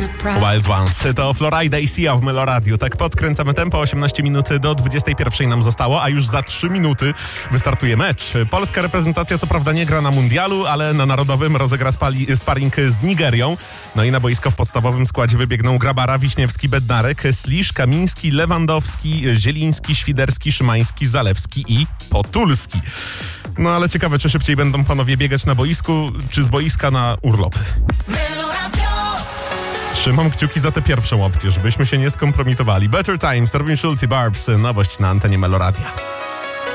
Wild Ones. To Florida i Sia w Meloradiu. Tak podkręcamy tempo. 18 minut do 21 nam zostało, a już za 3 minuty wystartuje mecz. Polska reprezentacja co prawda nie gra na mundialu, ale na narodowym rozegra sparring z Nigerią. No i na boisko w podstawowym składzie wybiegną Grabara, Wiśniewski, Bednarek, Slisz, Kamiński, Lewandowski, Zieliński, Świderski, Szymański, Zalewski i Potulski. No ale ciekawe, czy szybciej będą panowie biegać na boisku, czy z boiska na urlopy. Trzymam kciuki za tę pierwszą opcję, żebyśmy się nie skompromitowali. Better Times, Robin Schulz i Barbs, nowość na antenie Meloradia.